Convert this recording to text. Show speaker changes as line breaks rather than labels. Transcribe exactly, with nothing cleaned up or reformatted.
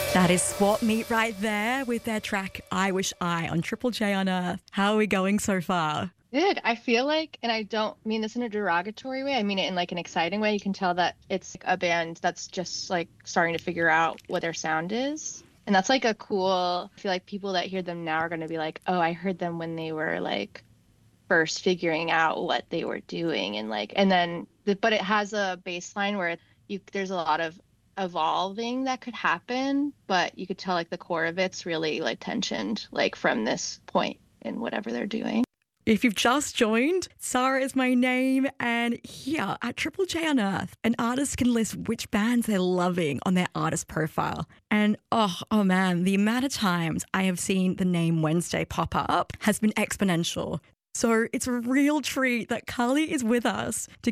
That is Swap Meet right there with their track I Wish I on Triple J on Earth. How are we going so far?
Good. I feel like, and I don't mean this in a derogatory way, I mean it in like an exciting way. You can tell that it's like a band that's just like starting to figure out what their sound is. And that's like a cool, I feel like people that hear them now are going to be like, oh, I heard them when they were like first figuring out what they were doing. And like, and then, but it has a baseline where you, there's a lot of evolving that could happen, but you could tell like the core of it's really like tensioned, like from this point in whatever they're doing.
If you've just joined, Sarah is my name, and here at Triple J on Earth, an artist can list which bands they're loving on their artist profile. And oh, oh man, the amount of times I have seen the name Wednesday pop up has been exponential. So it's a real treat that Carly is with us to